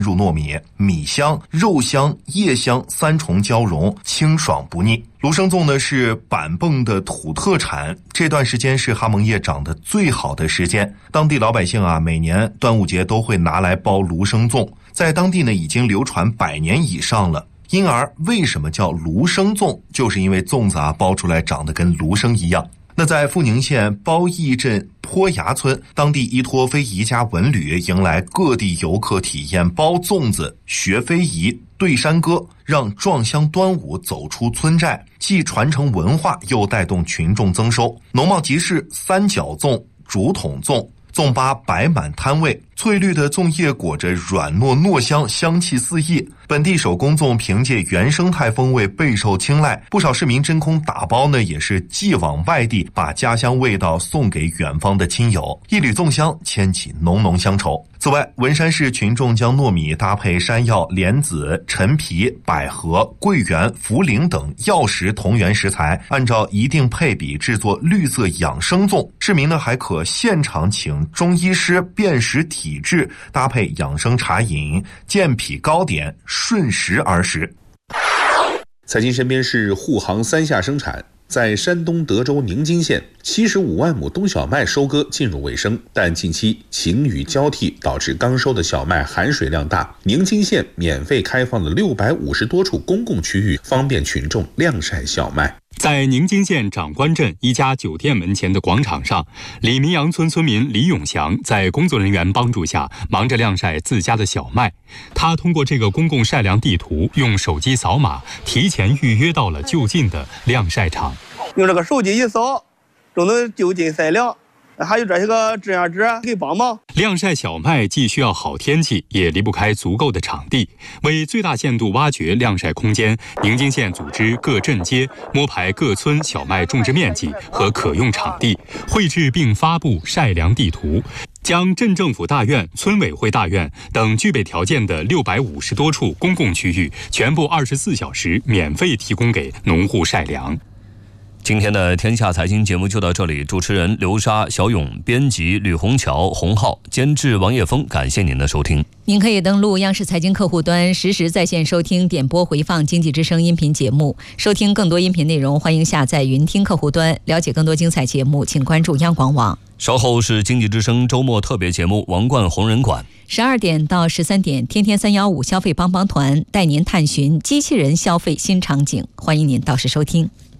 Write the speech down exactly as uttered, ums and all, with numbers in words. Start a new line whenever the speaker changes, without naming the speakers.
入糯米，米香、肉香、叶香三重交融，清爽不腻。芦生粽呢是板泵的土特产，这段时间是哈蒙叶长得最好的时间。当地老百姓啊，每年端午节都会拿来包芦生粽，在当地呢已经流传百年以上了。因而为什么叫芦生粽，就是因为粽子啊包出来长得跟芦生一样。那在富宁县包义镇坡崖村，当地依托非遗家文旅，迎来各地游客体验包粽子、学非遗、对山歌，让壮乡端午走出村寨，既传承文化，又带动群众增收。农贸集市三角粽、竹筒粽，粽粑摆满摊位，翠绿的粽叶裹着软糯糯香，香气四溢。本地手工粽凭借原生态风味备受青睐，不少市民真空打包呢，也是寄往外地，把家乡味道送给远方的亲友。一缕粽香牵起浓浓乡愁。此外，文山市群众将糯米搭配山药、莲子、陈皮、百合、桂圆、茯苓等药食同源食材，按照一定配比制作绿色养生粽。市民呢还可现场请中医师辨识体质，搭配养生茶饮、健脾糕点，顺时而食。
财经身边是沪杭三下生产。在山东德州宁津县，七十五万亩冬小麦收割进入尾声，但近期晴雨交替导致刚收的小麦含水量大。宁津县免费开放了六百五十多处公共区域，方便群众晾晒小麦。
在宁津县长官镇一家酒店门前的广场上，李明阳村村民李永祥在工作人员帮助下忙着晾晒自家的小麦。他通过这个公共晒粮地图，用手机扫码提前预约到了就近的晾晒场。
用这个手机一扫就能就近晒粮，还有这些个志愿者给帮忙。
晾晒小麦既需要好天气，也离不开足够的场地。为最大限度挖掘晾晒空间，宁津县组织各镇街摸排各村小麦种植面积和可用场地，绘制并发布晒粮地图，将镇政府大院、村委会大院等具备条件的六百五十多处公共区域，全部二十四小时免费提供给农户晒粮。
今天的天下财经节目就到这里，主持人刘莎、小勇，编辑吕红桥、洪浩，监制王叶峰，感谢您的收听。
您可以登录央视财经客户端，实时在线收听点播回放经济之声音频节目，收听更多音频内容，欢迎下载云听客户端。了解更多精彩节目，请关注央广网。
稍后是经济之声周末特别节目《王冠红人馆》，
十二点到十三点，天天三幺五消费帮帮团带您探寻机器人消费新场景，欢迎您到时收听。